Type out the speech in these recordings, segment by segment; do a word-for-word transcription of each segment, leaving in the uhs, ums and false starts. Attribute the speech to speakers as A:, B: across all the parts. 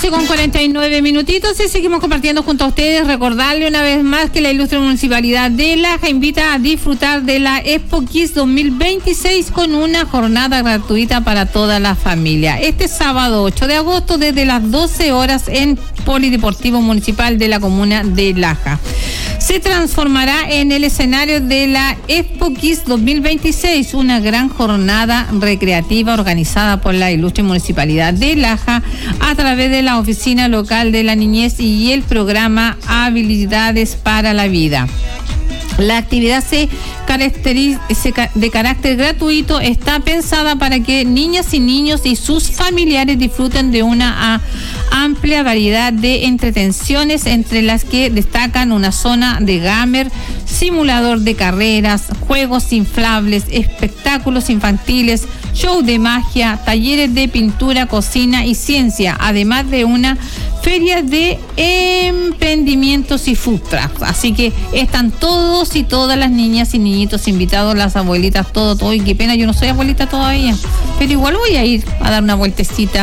A: once con cuarenta y nueve minutitos y seguimos compartiendo junto a ustedes. Recordarle una vez más que la ilustre Municipalidad de Laja invita a disfrutar de la Expo Kids dos mil veintiséis con una jornada gratuita para toda la familia. Este sábado ocho de agosto desde las doce horas en Polideportivo Municipal de la Comuna de Laja. Se transformará en el escenario de la Expo Kids dos mil veintiséis, una gran jornada recreativa organizada por la ilustre Municipalidad de Laja a través de la Oficina Local de la Niñez y el programa Habilidades para la Vida. La actividad se caracteriza de carácter gratuito, está pensada para que niñas y niños y sus familiares disfruten de una a, amplia variedad de entretenciones, entre las que destacan una zona de gamer, simulador de carreras, juegos inflables, espectáculos infantiles, show de magia, talleres de pintura, cocina y ciencia, además de una feria de emprendimientos y food trucks. Así que están todos y todas las niñas y niñitos invitados, las abuelitas, todo, todo. Y qué pena, yo no soy abuelita todavía, pero igual voy a ir a dar una vueltecita.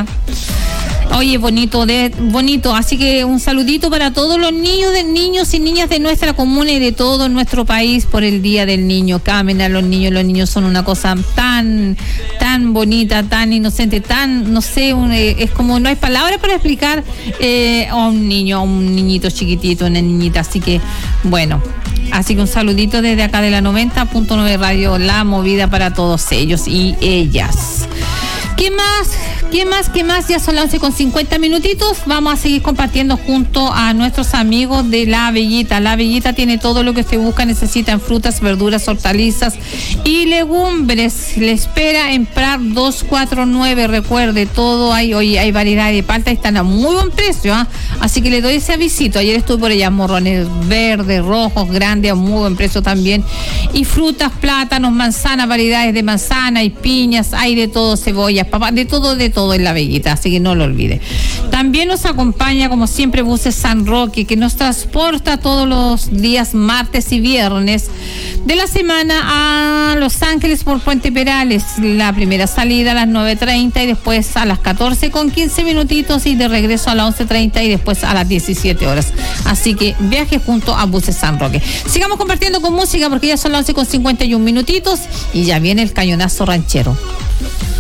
A: Oye, bonito, de, bonito, así que un saludito para todos los niños, de niños y niñas de nuestra comuna y de todo nuestro país por el Día del Niño. Camen a los niños, los niños son una cosa tan, tan bonita, tan inocente, tan, no sé, un, eh, es como, no hay palabras para explicar eh, a un niño, a un niñito chiquitito, una niñita, así que, bueno. Así que un saludito desde acá de la noventa punto nueve Radio, la movida para todos ellos y ellas. ¿Qué más? ¿Qué más? ¿Qué más? Ya son las once con cincuenta minutitos. Vamos a seguir compartiendo junto a nuestros amigos de La Bellita. La Bellita tiene todo lo que se busca, necesita en frutas, verduras, hortalizas y legumbres. Le espera en Prat doscientos cuarenta y nueve. Recuerde, todo hay, hoy hay variedad de palta, están a muy buen precio, ¿eh? Así que le doy ese avisito. Ayer estuve por allá, morrones verdes, rojos, grandes, a muy buen precio también. Y frutas, plátanos, manzanas, variedades de manzana y piñas, hay de todo, cebollas, papá, de todo, de todo en La Bellita, así que no lo olvide. También nos acompaña, como siempre, Buses San Roque, que nos transporta todos los días martes y viernes de la semana a Los Ángeles por Puente Perales. La primera salida a las nueve treinta y después a las catorce con quince minutitos y de regreso a las once treinta y después a las diecisiete horas. Así que viaje junto a Buses San Roque. Sigamos compartiendo con música porque ya son las once con cincuenta y un minutitos y ya viene el cañonazo ranchero.